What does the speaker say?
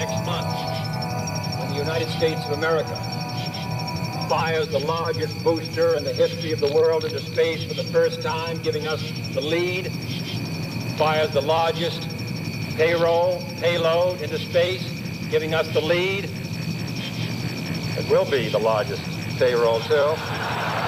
next month, when the United States of America fires the largest booster in the history of the world into space for the first time, giving us the lead, fires the largest payload into space, giving us the lead. It will be the largest payroll, too.